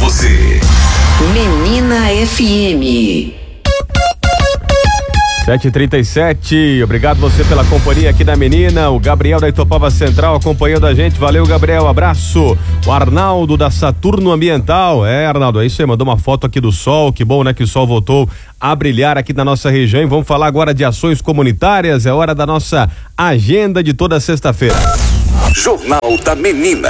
você. Menina FM 7h37, obrigado você pela companhia aqui da Menina, o Gabriel da Itopava Central acompanhando a gente, valeu Gabriel, abraço. O Arnaldo da Saturno Ambiental, Arnaldo, é isso aí, mandou uma foto aqui do sol, que bom, né, que o sol voltou a brilhar aqui na nossa região. E vamos falar agora de ações comunitárias, é hora da nossa agenda de toda sexta-feira. Jornal da Menina.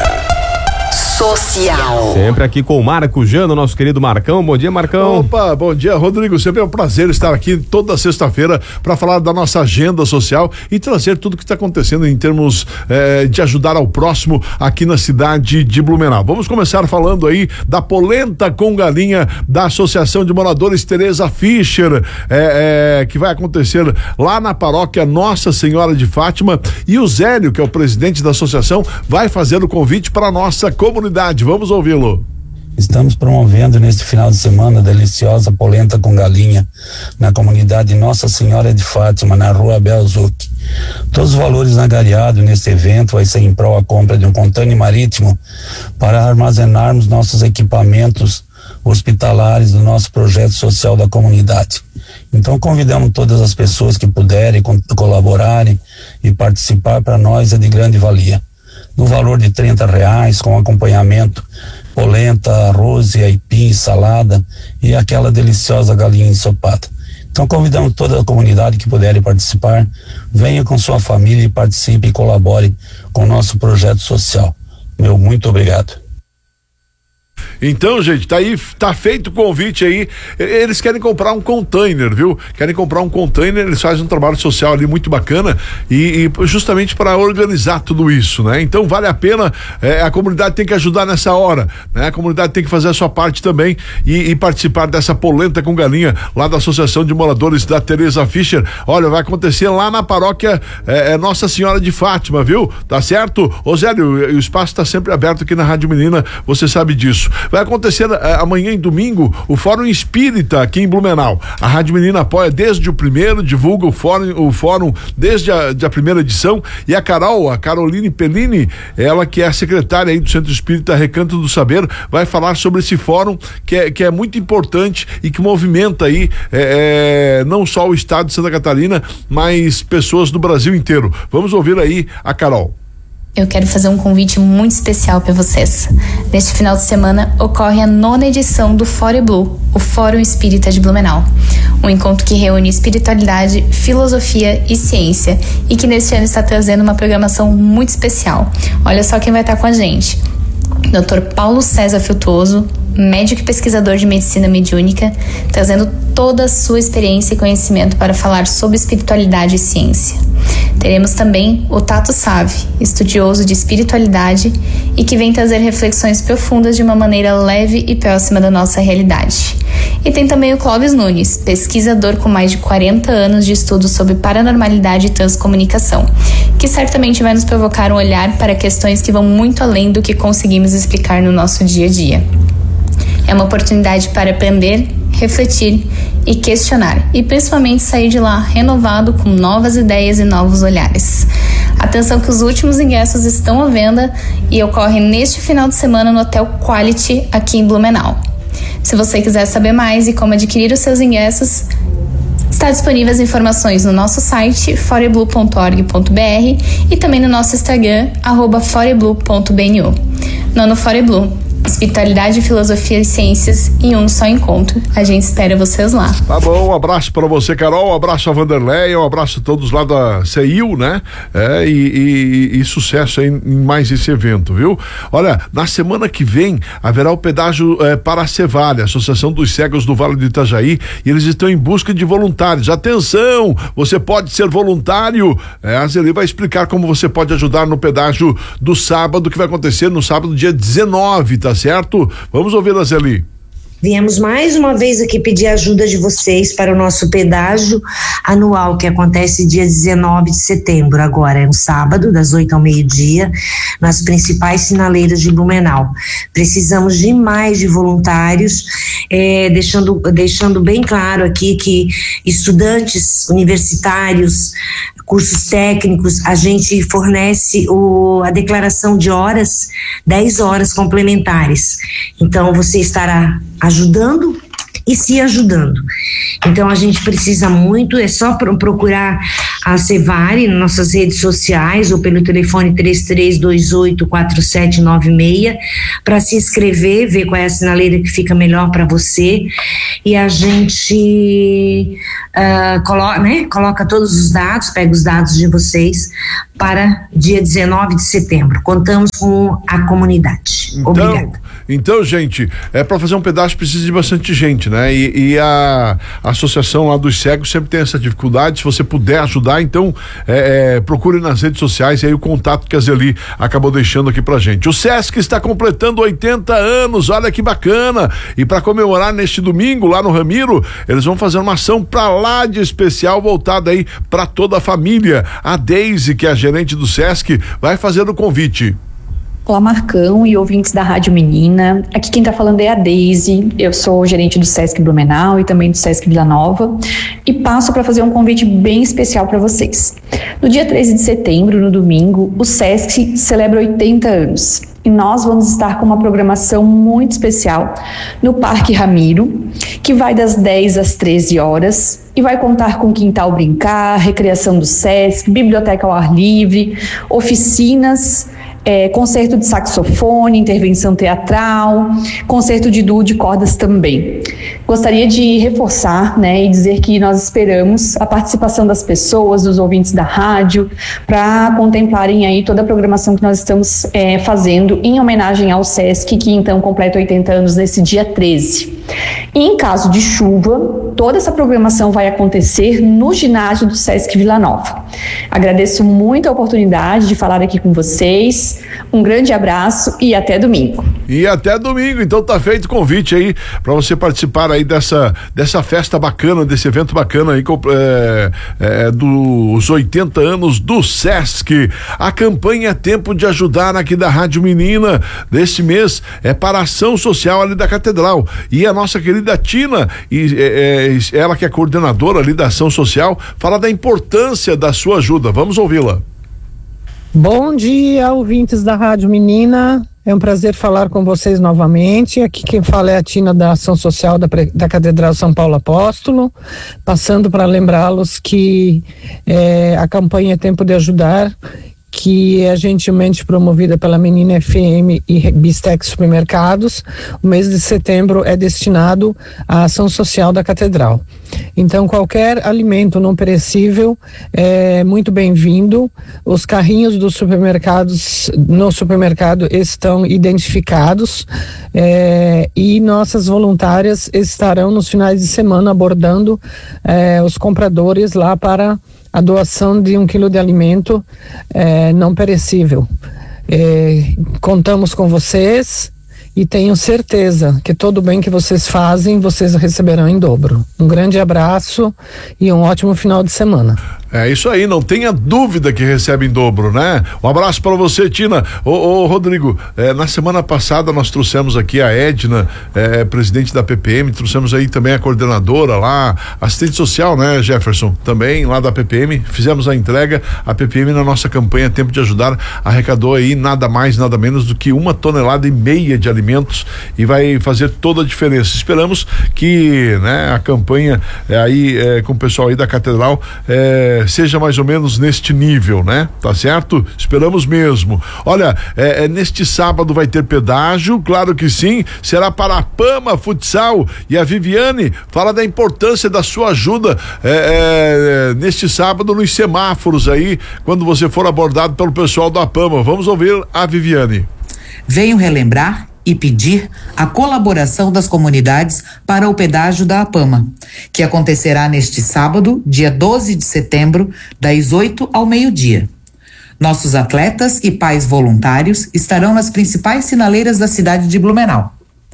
Social. Sempre aqui com o Marco Jano, nosso querido Marcão. Bom dia, Marcão. Opa, bom dia, Rodrigo. Sempre é um prazer estar aqui toda sexta-feira para falar da nossa agenda social e trazer tudo que está acontecendo em termos de ajudar ao próximo aqui na cidade de Blumenau. Vamos começar falando aí da polenta com galinha da Associação de Moradores Teresa Fischer, que vai acontecer lá na paróquia Nossa Senhora de Fátima, e o Zélio, que é o presidente da associação, vai fazer o convite para a nossa comunidade. Vamos ouvi-lo. Estamos promovendo neste final de semana a deliciosa polenta com galinha na comunidade Nossa Senhora de Fátima, na rua Abel Zuc. Todos os valores angariados neste evento vai ser em prol a compra de um contêiner marítimo para armazenarmos nossos equipamentos hospitalares do nosso projeto social da comunidade. Então convidamos todas as pessoas que puderem colaborarem e participar. Para nós é de grande valia. No valor de R$30, com acompanhamento, polenta, arroz e aipim, salada e aquela deliciosa galinha ensopada. Então convidamos toda a comunidade que puderem participar, venha com sua família e participe e colabore com o nosso projeto social. Meu muito obrigado. Então, gente, tá feito o convite aí. Eles querem comprar um container, viu? Querem comprar um container, eles fazem um trabalho social ali muito bacana e justamente para organizar tudo isso, né? Então vale a pena, a comunidade tem que ajudar nessa hora, né? A comunidade tem que fazer a sua parte também e participar dessa polenta com galinha lá da Associação de Moradores da Teresa Fischer. Olha, vai acontecer lá na paróquia Nossa Senhora de Fátima, viu? Tá certo? Ô Zélio, o espaço está sempre aberto aqui na Rádio Menina, você sabe disso. Vai acontecer amanhã e domingo o Fórum Espírita aqui em Blumenau. A Rádio Menina apoia desde o primeiro, divulga o fórum desde a primeira edição, e a Caroline Pellini, ela que é a secretária aí do Centro Espírita Recanto do Saber, vai falar sobre esse fórum que é muito importante e que movimenta aí não só o estado de Santa Catarina, mas pessoas do Brasil inteiro. Vamos ouvir aí a Carol. Eu quero fazer um convite muito especial para vocês. Neste final de semana ocorre a 9ª edição do Fore Blue, o Fórum Espírita de Blumenau. Um encontro que reúne espiritualidade, filosofia e ciência, e que neste ano está trazendo uma programação muito especial. Olha só quem vai estar com a gente. Dr. Paulo César Frutuoso, médico e pesquisador de medicina mediúnica, trazendo toda a sua experiência e conhecimento para falar sobre espiritualidade e ciência. Teremos também o Tato Save, estudioso de espiritualidade e que vem trazer reflexões profundas de uma maneira leve e próxima da nossa realidade. E tem também o Clóvis Nunes, pesquisador com mais de 40 anos de estudo sobre paranormalidade e transcomunicação, que certamente vai nos provocar um olhar para questões que vão muito além do que conseguimos explicar no nosso dia a dia. É uma oportunidade para aprender, refletir e questionar, e principalmente sair de lá renovado com novas ideias e novos olhares. Atenção que os últimos ingressos estão à venda e ocorrem neste final de semana no Hotel Quality aqui em Blumenau. Se você quiser saber mais e como adquirir os seus ingressos, está disponíveis informações no nosso site foreblue.org.br e também no nosso Instagram @foreblue.bnu. Nono Fore Blue, espiritualidade, filosofia e ciências em um só encontro. A gente espera vocês lá. Tá bom, um abraço para você, Carol, um abraço a Vanderlei, um abraço a todos lá da CEIU, né? E sucesso aí em mais esse evento, viu? Olha, na semana que vem haverá o pedágio para a Cevale, Associação dos Cegos do Vale do Itajaí, e eles estão em busca de voluntários. Atenção, você pode ser voluntário. A Zeli vai explicar como você pode ajudar no pedágio do sábado, que vai acontecer no sábado, dia 19, tá certo? Vamos ouvir a Zeli. Viemos mais uma vez aqui pedir a ajuda de vocês para o nosso pedágio anual, que acontece dia 19 de setembro, agora é um sábado, das 8 ao meio-dia, nas principais sinaleiras de Blumenau. Precisamos demais de voluntários, deixando bem claro aqui que estudantes universitários, cursos técnicos, a gente fornece a declaração de horas, 10 horas complementares. Então, você estará ajudando e se ajudando. Então, a gente precisa muito, é só procurar a Cevari nas nossas redes sociais ou pelo telefone 33284796 para se inscrever, ver qual é a sinaleira que fica melhor para você, e a gente coloca todos os dados, pega os dados de vocês para dia 19 de setembro. Contamos com a comunidade. Obrigada. Então, gente, para fazer um pedágio precisa de bastante gente, né? E a associação lá dos cegos sempre tem essa dificuldade. Se você puder ajudar, então procure nas redes sociais e aí o contato que a Zeli acabou deixando aqui pra gente. O Sesc está completando 80 anos, olha que bacana! E para comemorar neste domingo lá no Ramiro, eles vão fazer uma ação pra lá de especial voltada aí para toda a família. A Deise, que é a gerente do Sesc, vai fazer o convite. Olá, Marcão e ouvintes da Rádio Menina. Aqui quem tá falando é a Deise. Eu sou gerente do Sesc Blumenau e também do Sesc Vila Nova e passo para fazer um convite bem especial para vocês. No dia 13 de setembro, no domingo, o Sesc celebra 80 anos e nós vamos estar com uma programação muito especial no Parque Ramiro, que vai das 10 às 13 horas e vai contar com quintal brincar, recreação do Sesc, biblioteca ao ar livre, oficinas, concerto de saxofone, intervenção teatral, concerto de duo de cordas também. Gostaria de reforçar, e dizer que nós esperamos a participação das pessoas, dos ouvintes da rádio, para contemplarem aí toda a programação que nós estamos fazendo em homenagem ao Sesc, que então completa 80 anos nesse dia 13. E em caso de chuva, toda essa programação vai acontecer no ginásio do Sesc Vila Nova. Agradeço muito a oportunidade de falar aqui com vocês. Um grande abraço e até domingo. E até domingo, então tá feito o convite aí para você participar aí dessa festa bacana, desse evento bacana aí dos 80 anos do Sesc. A campanha Tempo de Ajudar aqui da Rádio Menina desse mês é para a ação social ali da Catedral. E a nossa querida Tina, ela que é coordenadora ali da ação social, fala da importância da sua ajuda. Vamos ouvi-la. Bom dia, ouvintes da Rádio Menina. É um prazer falar com vocês novamente. Aqui quem fala é a Tina da Ação Social da Catedral São Paulo Apóstolo, passando para lembrá-los que a campanha Tempo de Ajudar, que é gentilmente promovida pela Menina FM e Bistec Supermercados, o mês de setembro é destinado à ação social da Catedral. Então, qualquer alimento não perecível é muito bem-vindo. Os carrinhos dos supermercados, no supermercado, estão identificados e nossas voluntárias estarão nos finais de semana abordando os compradores lá para a doação de 1 quilo de alimento não perecível. Contamos com vocês e tenho certeza que todo o bem que vocês fazem, vocês receberão em dobro. Um grande abraço e um ótimo final de semana. É isso aí, não tenha dúvida que recebe em dobro, né? Um abraço para você, Tina. Ô Rodrigo, na semana passada nós trouxemos aqui a Edna, presidente da PPM, trouxemos aí também a coordenadora lá, assistente social, né, Jefferson, também lá da PPM, fizemos a entrega. A PPM na nossa campanha Tempo de Ajudar arrecadou aí nada mais, nada menos do que 1,5 toneladas de alimentos e vai fazer toda a diferença. Esperamos que, né, a campanha aí com o pessoal aí da Catedral seja mais ou menos neste nível, né? Tá certo? Esperamos mesmo. Olha, neste sábado vai ter pedágio, claro que sim, será para a Pama Futsal, e a Viviane fala da importância da sua ajuda neste sábado nos semáforos aí, quando você for abordado pelo pessoal da Pama. Vamos ouvir a Viviane. Venho relembrar e pedir a colaboração das comunidades para o pedágio da APAMA, que acontecerá neste sábado, dia 12 de setembro, das 8 ao meio-dia. Nossos atletas e pais voluntários estarão nas principais sinaleiras da cidade de Blumenau.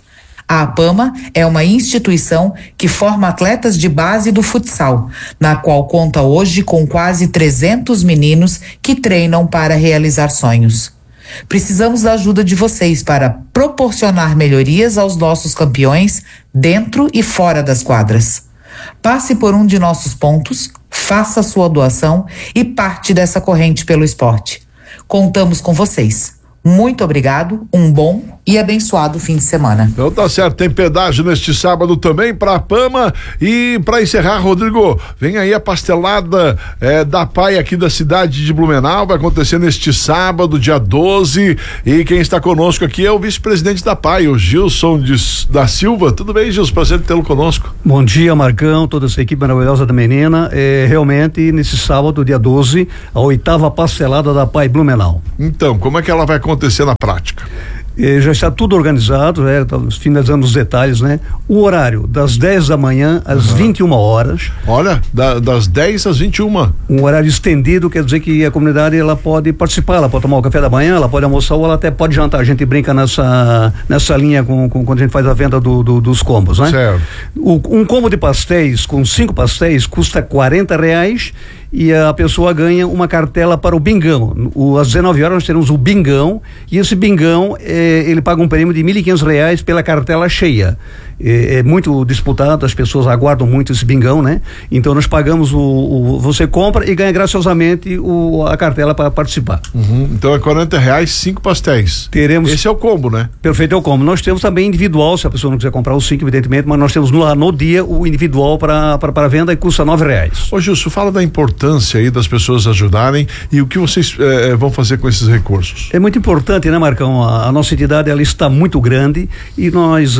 A APAMA é uma instituição que forma atletas de base do futsal, na qual conta hoje com quase 300 meninos que treinam para realizar sonhos. Precisamos da ajuda de vocês para proporcionar melhorias aos nossos campeões dentro e fora das quadras. Passe por um de nossos pontos, faça sua doação e parte dessa corrente pelo esporte. Contamos com vocês. Muito obrigado, um bom e abençoado fim de semana. Então tá certo, tem pedágio neste sábado também pra APAMA. E pra encerrar, Rodrigo, vem aí a pastelada da PAI aqui da cidade de Blumenau, vai acontecer neste sábado, dia 12, e quem está conosco aqui é o vice-presidente da PAI, o Gilson da Silva. Tudo bem, Gilson? Prazer de tê-lo conosco. Bom dia, Marcão, toda essa equipe maravilhosa da menina. Realmente, nesse sábado, dia 12, a 8ª pastelada da PAI Blumenau. Então, como é que ela vai acontecer na prática? Já está tudo organizado, finalizando os detalhes, né? O horário, das 10 da manhã às 21 horas. Olha, das 10 às 21. Um horário estendido, quer dizer que a comunidade ela pode participar, ela pode tomar o café da manhã, ela pode almoçar ou ela até pode jantar. A gente brinca nessa linha quando a gente faz a venda dos combos, né? Certo. Um combo de pastéis com 5 pastéis custa R$40 e a pessoa ganha uma cartela para o bingão. Às 19 horas nós teremos o bingão, e esse bingão ele paga um prêmio de R$1.500 pela cartela cheia. É muito disputado, as pessoas aguardam muito esse bingão, né? Então nós pagamos você compra e ganha graciosamente a cartela para participar. Então é R$40, 5 pastéis. Teremos. Esse é o combo, né? Perfeito, é o combo. Nós temos também individual, se a pessoa não quiser comprar os 5, evidentemente, mas nós temos no dia o individual para venda e custa R$9. Ô Gilson, fala da importância aí das pessoas ajudarem e o que vocês vão fazer com esses recursos. É muito importante, né, Marcão? A nossa entidade ela está muito grande e nós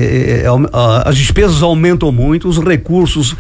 as despesas aumentam muito, os recursos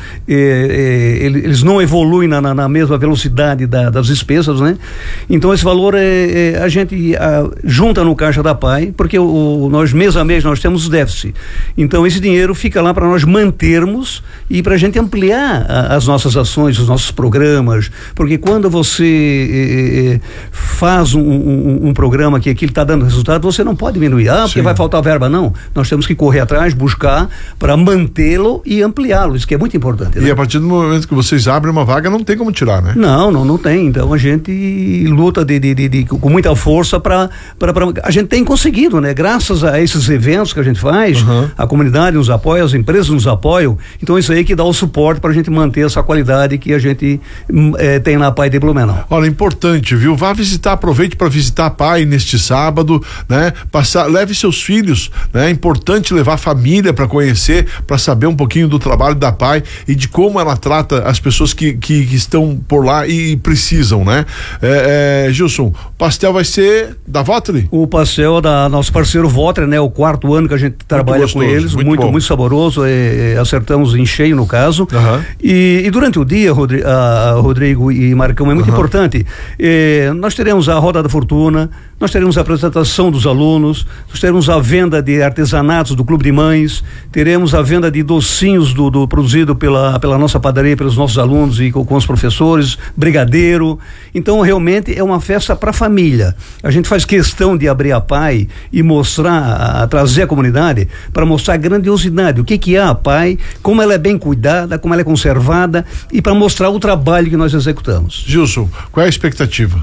eles não evoluem na mesma velocidade das despesas, né? Então esse valor a gente junta no caixa da PAI, porque nós mês a mês nós temos déficit. Então esse dinheiro fica lá para nós mantermos e para a gente ampliar as nossas ações, os nossos programas, porque quando você faz um programa que aquilo está dando resultado, você não pode diminuir, porque vai faltar verba, não. Nós temos que correr atrás, buscar para mantê-lo e ampliá-lo, isso que é muito importante, né? E a partir do momento que vocês abrem uma vaga, não tem como tirar, né? Não tem, então a gente luta com muita força para a gente tem conseguido, né? Graças a esses eventos que a gente faz, a comunidade nos apoia, as empresas nos apoiam, então isso aí que dá o suporte para a gente manter essa qualidade que a gente tem na PAI de Blumenau. Olha, importante, viu? Vá visitar, aproveite para visitar a PAI neste sábado, né? Leve seus filhos, né? É importante levar a família para conhecer, para saber um pouquinho do trabalho da PAI e de como ela trata as pessoas que estão por lá e precisam, né? Gilson, o pastel vai ser da Votri? O pastel da nosso parceiro Votri, né? O 4º ano que a gente trabalha gostoso, com eles, muito saboroso, acertamos em cheio no caso. E durante o dia, Rodrigo e Marcão, é muito importante, nós teremos a Roda da Fortuna, nós teremos a apresentação dos alunos, nós teremos a venda de artesanatos do Clube de Mães, teremos a venda de docinhos produzido pela nossa padaria, pelos nossos alunos e com os professores, brigadeiro. Então realmente é uma festa para a família. A gente faz questão de abrir a PAI e trazer a comunidade para mostrar a grandiosidade, o que é a PAI, como ela é bem cuidada, como ela é conservada e para mostrar o trabalho que nós executamos. Gilson, qual é a expectativa?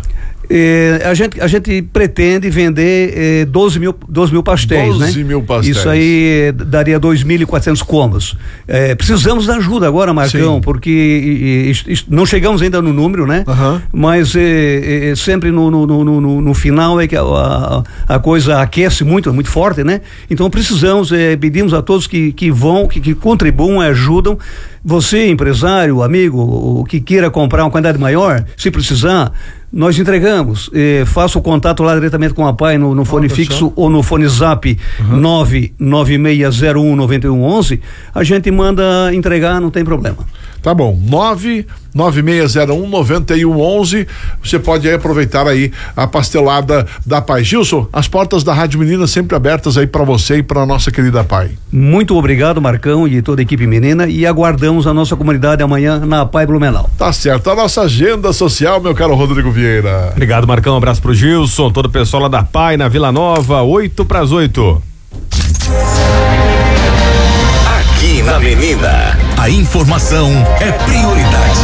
A gente pretende vender 12 mil pastéis, 12 mil pastéis. Isso aí daria 2.400 combos. Precisamos da ajuda agora, Marcão, porque não chegamos ainda no número, né? Mas sempre no final é que a coisa aquece muito, é muito forte, né? Então precisamos, pedimos a todos que contribuam, ajudam. Você, empresário, amigo, que queira comprar uma quantidade maior, se precisar, nós entregamos. Faça o contato lá diretamente com a PAI no fone fixo ou no fone zap 996019111. A gente manda entregar, não tem problema. Tá bom, 996019111. Você pode aí aproveitar aí a pastelada da PAI. Gilson, as portas da Rádio Menina sempre abertas aí para você e para a nossa querida PAI. Muito obrigado, Marcão e toda a equipe Menina, e aguardamos a nossa comunidade amanhã na PAI Blumenau. Tá certo, a nossa agenda social, meu caro Rodrigo Vieira. Obrigado, Marcão, um abraço pro Gilson, todo o pessoal lá da PAI na Vila Nova, 7:08. menina. A informação é prioridade.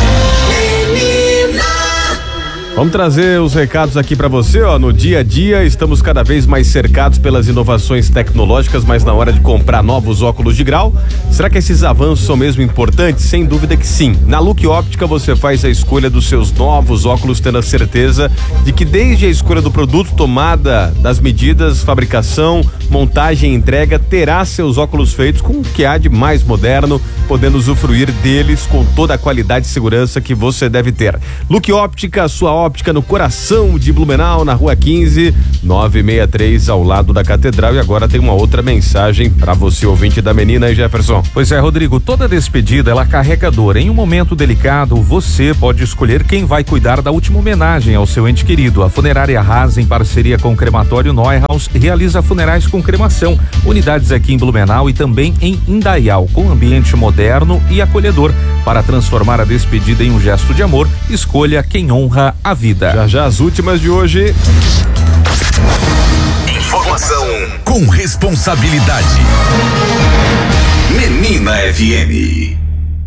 Vamos trazer os recados aqui para você, ó. No dia a dia estamos cada vez mais cercados pelas inovações tecnológicas, mas na hora de comprar novos óculos de grau, será que esses avanços são mesmo importantes? Sem dúvida que sim. Na Look Óptica você faz a escolha dos seus novos óculos, tendo a certeza de que desde a escolha do produto, tomada das medidas, fabricação, montagem e entrega, terá seus óculos feitos com o que há de mais moderno, podendo usufruir deles com toda a qualidade e segurança que você deve ter. Look Óptica, sua óptica no coração de Blumenau, na Rua 15, 963, ao lado da Catedral. E agora tem uma outra mensagem para você, ouvinte da menina, aí, Jefferson. Pois é, Rodrigo, toda despedida ela carrega dor. Em um momento delicado, você pode escolher quem vai cuidar da última homenagem ao seu ente querido. A Funerária Haas, em parceria com o Crematório Neuhaus, realiza funerais com cremação. Unidades aqui em Blumenau e também em Indaial, com ambiente moderno e acolhedor. Para transformar a despedida em um gesto de amor, escolha quem honra a vida. Já já as últimas de hoje. Informação com responsabilidade. Menina FM.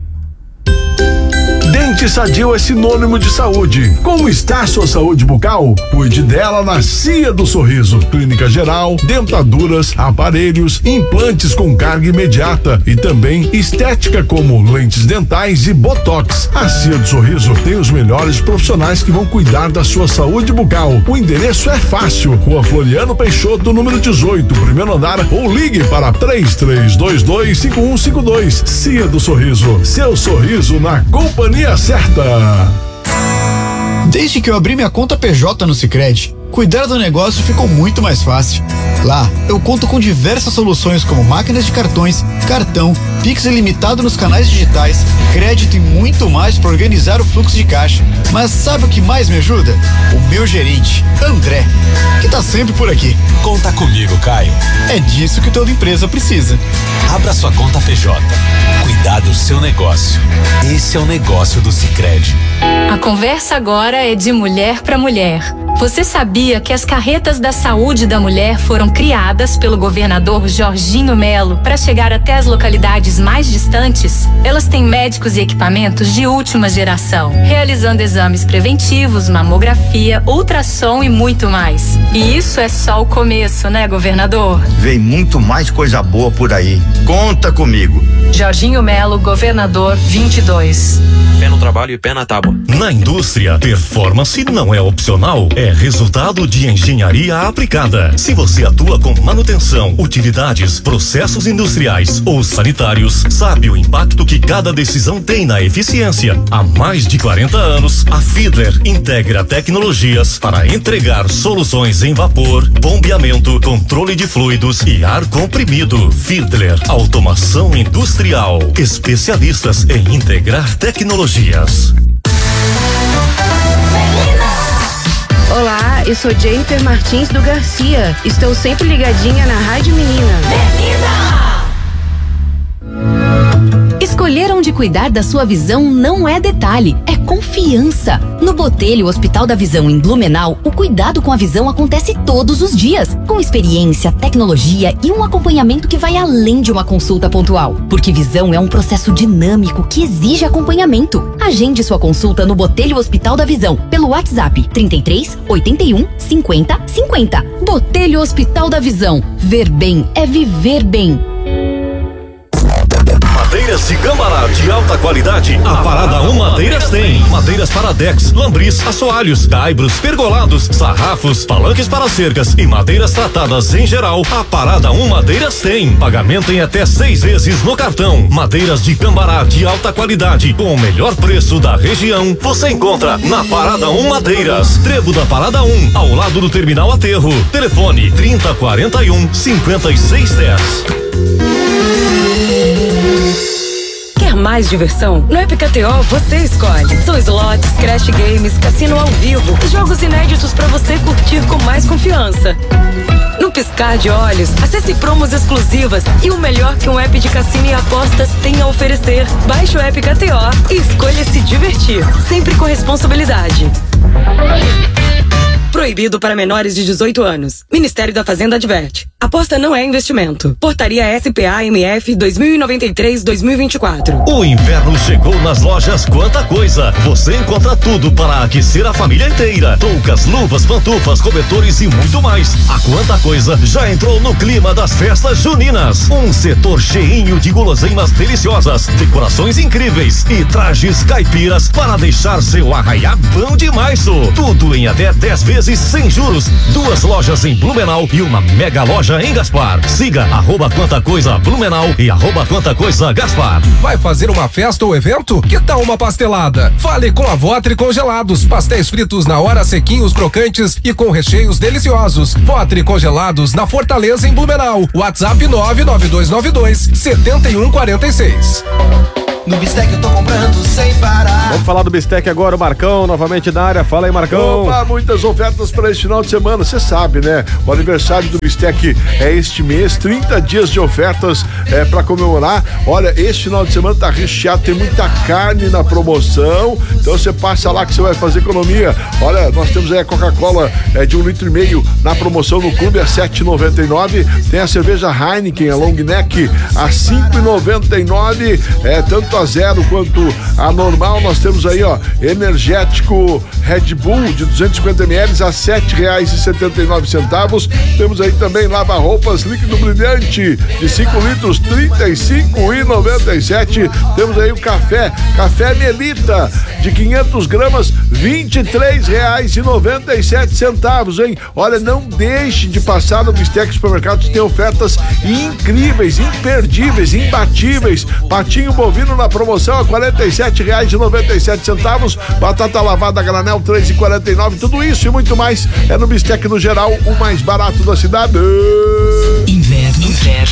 Dente Sadio é sinônimo de saúde. Como está sua saúde bucal? Cuide dela na Cia do Sorriso. Clínica geral, dentaduras, aparelhos, implantes com carga imediata e também estética como lentes dentais e botox. A Cia do Sorriso tem os melhores profissionais que vão cuidar da sua saúde bucal. O endereço é fácil. Rua Floriano Peixoto, número 18, primeiro andar, ou ligue para 3322-5152. Cia do Sorriso. Seu sorriso na companhia certa. Desde que eu abri minha conta PJ no Sicredi, cuidar do negócio ficou muito mais fácil. Lá, eu conto com diversas soluções como máquinas de cartões, cartão, Pix ilimitado nos canais digitais, crédito e muito mais para organizar o fluxo de caixa. Mas sabe o que mais me ajuda? O meu gerente, André, que tá sempre por aqui. Conta comigo, Caio. É disso que toda empresa precisa. Abra sua conta PJ. Cuidar do seu negócio. Esse é o negócio do Sicredi. A conversa agora é de mulher para mulher. Você sabia que as carretas da saúde da mulher foram criadas pelo governador Jorginho Melo para chegar até as localidades mais distantes? Elas têm médicos e equipamentos de última geração, realizando exames preventivos, mamografia, ultrassom e muito mais. E isso é só o começo, né, governador? Vem muito mais coisa boa por aí. Conta comigo. Jorginho Melo, governador 22. Pé no trabalho e pé na tábua. Na indústria, performance não é opcional, é resultado de engenharia aplicada. Se você atua com manutenção, utilidades, processos industriais ou sanitários, sabe o impacto que cada decisão tem na eficiência. Há mais de 40 anos, a Fiedler integra tecnologias para entregar soluções em vapor, bombeamento, controle de fluidos e ar comprimido. Fiedler, automação industrial, especialistas em integrar tecnologias. Olá, eu sou Jennifer Martins do Garcia. Estou sempre ligadinha na Rádio Menina. Escolher onde cuidar da sua visão não é detalhe, é confiança. No Botelho Hospital da Visão em Blumenau, o cuidado com a visão acontece todos os dias, com experiência, tecnologia e um acompanhamento que vai além de uma consulta pontual. Porque visão é um processo dinâmico que exige acompanhamento. Agende sua consulta no Botelho Hospital da Visão pelo WhatsApp 33 81 50 50. Botelho Hospital da Visão. Ver bem é viver bem. Madeiras de Cambará de alta qualidade, a Parada 1 Madeiras tem. Madeiras para decks, lambris, assoalhos, caibros, pergolados, sarrafos, palanques para cercas e madeiras tratadas em geral. A Parada 1 Madeiras tem. Pagamento em até 6 vezes no cartão. Madeiras de Cambará de alta qualidade, com o melhor preço da região, você encontra na Parada 1 Madeiras. Trevo da Parada 1, ao lado do Terminal Aterro. Telefone 3041 5610. Quer mais diversão? No App KTO você escolhe. São slots, crash games, cassino ao vivo, jogos inéditos para você curtir com mais confiança. No piscar de olhos, acesse promos exclusivas e o melhor que um app de cassino e apostas tem a oferecer. Baixe o App KTO e escolha se divertir, sempre com responsabilidade. Proibido para menores de 18 anos. Ministério da Fazenda adverte. Aposta não é investimento. Portaria SPA-MF 2093-2024. O inverno chegou nas lojas Quanta Coisa. Você encontra tudo para aquecer a família inteira. Toucas, luvas, pantufas, cobertores e muito mais. A Quanta Coisa já entrou no clima das festas juninas. Um setor cheinho de guloseimas deliciosas, decorações incríveis e trajes caipiras para deixar seu arraiá bom demais. Tudo em até 10 vezes sem juros. 2 lojas em Blumenau e uma mega loja em Gaspar. Siga @Quanta Coisa Blumenau e @Quanta Coisa Gaspar. Vai fazer uma festa ou evento? Que tal uma pastelada? Fale com a Votre Congelados. Pastéis fritos na hora, sequinhos, crocantes e com recheios deliciosos. Votre Congelados na Fortaleza, em Blumenau. WhatsApp 99292-7146. No Bistec eu tô comprando sem parar. Vamos falar do Bistec agora, o Marcão, novamente na área. Fala aí, Marcão. Opa, muitas ofertas para esse final de semana, você sabe, né? O aniversário do Bistec é este mês, 30 dias de ofertas para comemorar. Olha, esse final de semana tá recheado, tem muita carne na promoção, então você passa lá que você vai fazer economia. Olha, nós temos aí a Coca-Cola de 1,5 litro na promoção no clube a R$7,99. Tem a cerveja Heineken, a Long Neck, a R$5,99, tanto a zero quanto a normal. Nós temos aí, ó, energético Red Bull de 250 ml a R$7,79. Temos aí também lava-roupas líquido brilhante de 5 litros, R$35,97. Temos aí o café Melita de 500 gramas, R$23,97, hein? Olha, não deixe de passar no Bistec Supermercados, tem ofertas incríveis, imperdíveis, imbatíveis. Patinho bovino na promoção a R$47,97. Batata lavada a granel R$3,49. Tudo isso e muito mais é no Bistec no geral, o mais barato da cidade. Inverno.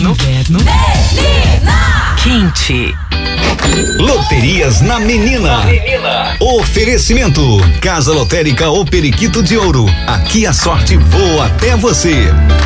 Quente. Loterias na Menina. Oferecimento Casa Lotérica O Periquito de Ouro. Aqui a sorte voa até você.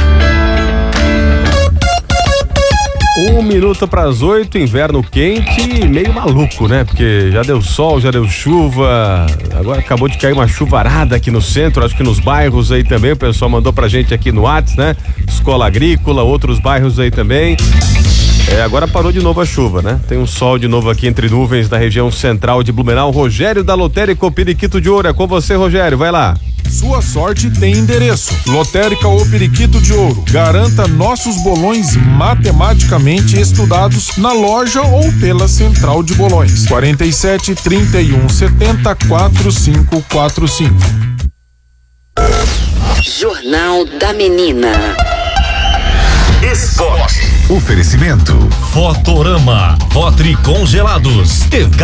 7:01, inverno quente e meio maluco, né? Porque já deu sol, já deu chuva, agora acabou de cair uma chuvarada aqui no centro, acho que nos bairros aí também, o pessoal mandou pra gente aqui no WhatsApp, né? Escola Agrícola, outros bairros aí também. Agora parou de novo a chuva, né? Tem um sol de novo aqui entre nuvens da região central de Blumenau. Rogério da Lotérica O Periquito de Ouro, é com você, Rogério, vai lá. Sua sorte tem endereço. Lotérica O Periquito de Ouro. Garanta nossos bolões matematicamente estudados na loja ou pela central de bolões. 47 31 70 4545. Jornal da Menina. Esporte. Oferecimento Fotorama, Votre Congelados,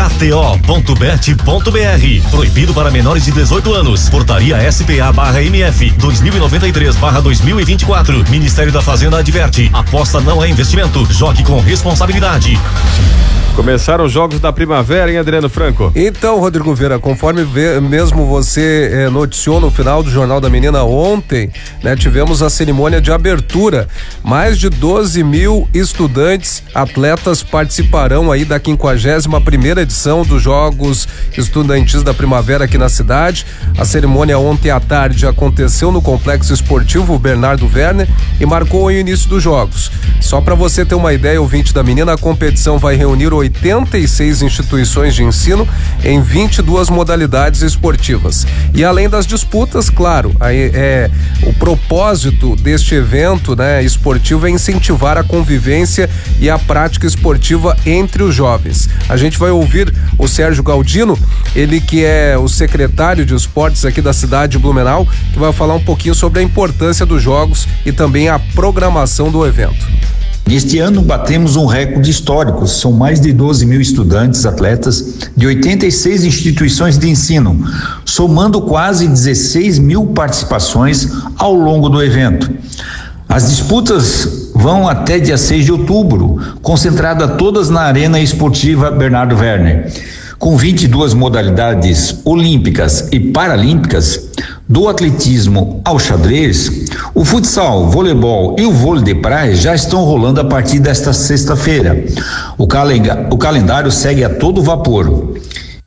KTO.bet.br. Proibido para menores de 18 anos. Portaria SPA/MF 2093/2024. Ministério da Fazenda adverte: aposta não é investimento. Jogue com responsabilidade. Começaram os jogos da primavera, hein, Adriano Franco? Então, Rodrigo Vera, conforme mesmo você noticiou no final do Jornal da Menina ontem, né, tivemos a cerimônia de abertura. Mais de 12 mil estudantes, atletas participarão aí da 51ª edição dos Jogos Estudantis da Primavera aqui na cidade. A cerimônia ontem à tarde aconteceu no Complexo Esportivo Bernardo Werner e marcou o início dos Jogos. Só para você ter uma ideia, ouvinte da Menina, a competição vai reunir 86 instituições de ensino em 22 modalidades esportivas. E além das disputas, claro, o propósito deste evento, né, esportivo é incentivar a convivência e a prática esportiva entre os jovens. A gente vai ouvir o Sérgio Galdino, ele que é o secretário de esportes aqui da cidade de Blumenau, que vai falar um pouquinho sobre a importância dos jogos e também a programação do evento. Neste ano batemos um recorde histórico, são mais de 12 mil estudantes, atletas de 86 instituições de ensino, somando quase 16 mil participações ao longo do evento. As disputas vão até dia 6 de outubro, concentradas todas na Arena Esportiva Bernardo Werner, com 22 modalidades olímpicas e paralímpicas, do atletismo ao xadrez. O futsal, voleibol e o vôlei de praia já estão rolando a partir desta sexta-feira. O calendário segue a todo vapor.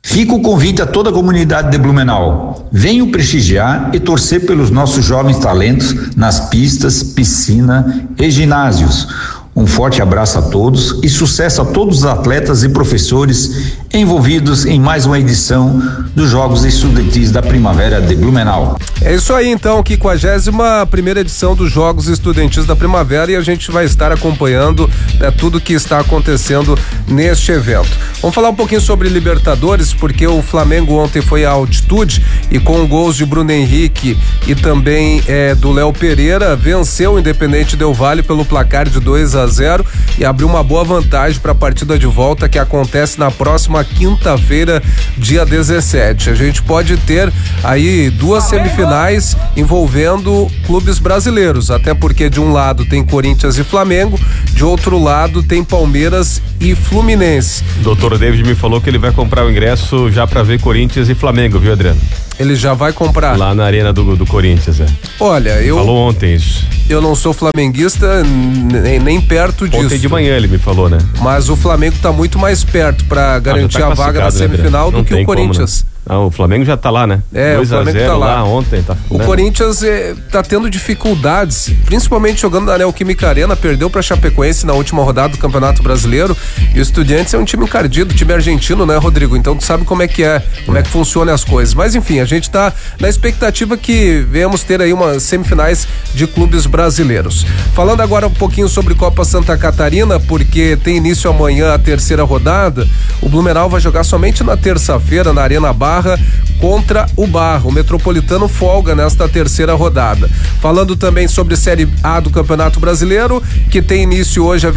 Fica o convite a toda a comunidade de Blumenau. Venham prestigiar e torcer pelos nossos jovens talentos nas pistas, piscina e ginásios. Um forte abraço a todos e sucesso a todos os atletas e professores envolvidos em mais uma edição dos Jogos Estudantis da Primavera de Blumenau. É isso aí então, 51ª edição dos Jogos Estudantis da Primavera, e a gente vai estar acompanhando, né, tudo que está acontecendo neste evento. Vamos falar um pouquinho sobre Libertadores, porque o Flamengo ontem foi à altitude e com gols de Bruno Henrique e também do Léo Pereira, venceu o Independente Del Valle pelo placar de 2-0 e abriu uma boa vantagem para a partida de volta, que acontece na próxima quinta-feira, dia 17. A gente pode ter aí duas semifinais envolvendo clubes brasileiros, até porque de um lado tem Corinthians e Flamengo, de outro lado tem Palmeiras e Fluminense. Doutor David me falou que ele vai comprar o ingresso já para ver Corinthians e Flamengo, viu, Adriano? Ele já vai comprar? Lá na arena do Corinthians, Olha, falou ontem isso. Eu não sou flamenguista nem perto disso. Ontem de manhã ele me falou, né? Mas o Flamengo tá muito mais perto para garantir a vaga na semifinal, né, do que o Corinthians. Como, né? O Flamengo já tá lá, né? 2-0 tá lá ontem. Tá, o Corinthians tá tendo dificuldades, principalmente jogando na Neoquímica Arena, perdeu pra Chapecoense na última rodada do Campeonato Brasileiro, e o Estudiantes é um time encardido, time argentino, né, Rodrigo? Então tu sabe como é que funcionam as coisas. Mas enfim, a gente tá na expectativa que venhamos ter aí umas semifinais de clubes brasileiros. Falando agora um pouquinho sobre Copa Santa Catarina, porque tem início amanhã a terceira rodada, o Blumenau vai jogar somente na terça-feira na Arena Barra contra o Barra. O Metropolitano folga nesta terceira rodada. Falando também sobre Série A do Campeonato Brasileiro, que tem início hoje a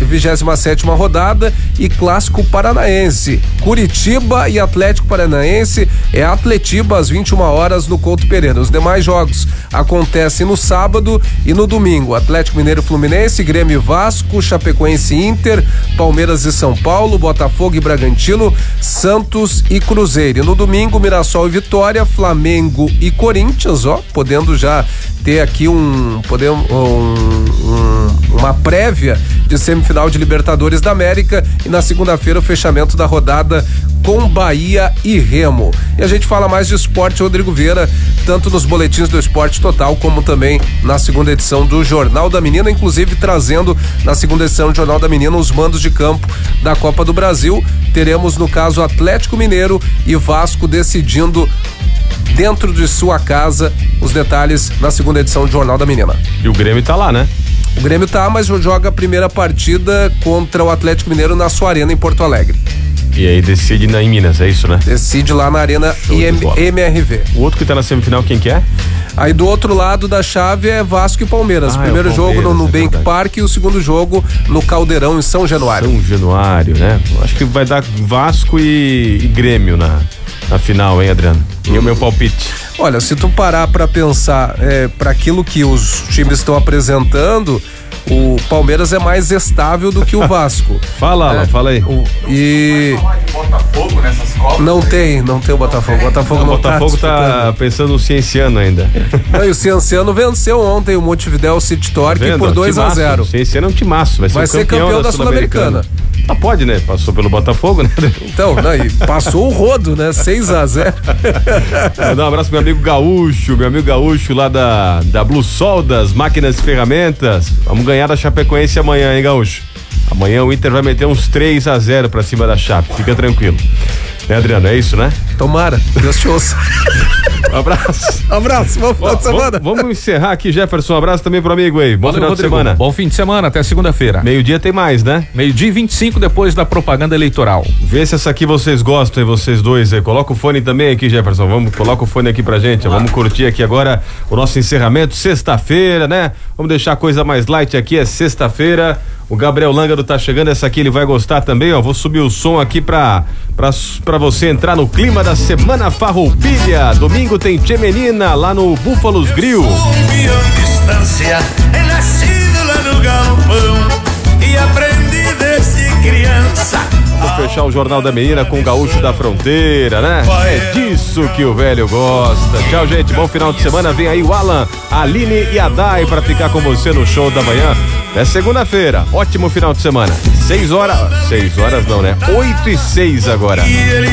27ª rodada, e Clássico Paranaense. Curitiba e Atlético Paranaense é Atletiba às 21 horas no Couto Pereira. Os demais jogos acontecem no sábado e no domingo. Atlético Mineiro e Fluminense, Grêmio e Vasco, Chapecoense e Inter, Palmeiras e São Paulo, Botafogo e Bragantino, Santos e Cruzeiro. E no domingo, Mirassol e Vitória, Flamengo e Corinthians, podendo já ter aqui uma prévia de semifinal de Libertadores da América, e na segunda-feira o fechamento da rodada com Bahia e Remo. E a gente fala mais de esporte, Rodrigo Vieira, tanto nos boletins do Esporte Total, como também na segunda edição do Jornal da Menina, inclusive trazendo na segunda edição do Jornal da Menina os mandos de campo da Copa do Brasil. Teremos, no caso, Atlético Mineiro e Vasco decidindo dentro de sua casa os detalhes na segunda edição do Jornal da Menina. E o Grêmio tá lá, né? O Grêmio tá, mas joga a primeira partida contra o Atlético Mineiro na sua arena em Porto Alegre. E aí decide em Minas, é isso, né? Decide lá na arena MRV. O outro que tá na semifinal, quem que é? Aí do outro lado da chave é Vasco e Palmeiras. Primeiro jogo no Nubank Park e o segundo jogo no Caldeirão, em São Januário. São Januário, né? Acho que vai dar Vasco e Grêmio na final, hein, Adriano? E o meu palpite? Olha, se tu parar pra pensar para aquilo que os times estão apresentando, o Palmeiras é mais estável do que o Vasco. Fala, Alan, fala aí. E Botafogo nessas Copas? Não tem o Botafogo. O Botafogo tá pensando no Cienciano ainda. Não, e o Cienciano venceu ontem o Montevidéu City Torque por 2-0. O Cienciano é um timaço, vai ser campeão da Sul-Americana. Pode, né? Passou pelo Botafogo, né? Então, e passou o rodo, né? 6-0. Vou dar um abraço pro meu amigo Gaúcho lá da Blue Sol, das máquinas e ferramentas. Vamos ganhar da Chapecoense amanhã, hein, Gaúcho? Amanhã o Inter vai meter uns 3-0 pra cima da Chape, fica tranquilo. Né, Adriano? É isso, né? Tomara, Deus te ouça. Um abraço, bom final de semana. Vamos encerrar aqui, Jefferson, um abraço também pro amigo aí. Bom final de semana. Bom fim de semana, até segunda-feira. Meio-dia tem mais, né? 12:25 depois da propaganda eleitoral. Vê se essa aqui vocês gostam, e vocês dois aí. Coloca o fone também aqui, Jefferson. Coloca o fone aqui pra gente. Vamos curtir aqui agora o nosso encerramento, sexta-feira, né? Vamos deixar a coisa mais light aqui, é sexta-feira. O Gabriel Lângaro tá chegando, essa aqui ele vai gostar também, ó. Vou subir o som aqui pra você entrar no clima da Semana Farroupilha. Domingo tem Tchê Menina lá no Búfalos Grill. Distância, é nascido lá no galpão e aprendi desde criança. Vamos fechar o Jornal da Menina com o Gaúcho da Fronteira, né? É disso que o velho gosta. Tchau, gente, bom final de semana. Vem aí o Alan, a Aline e a Dai pra ficar com você no show da manhã. É segunda-feira, ótimo final de semana. 6 horas não, né? 8:06 agora.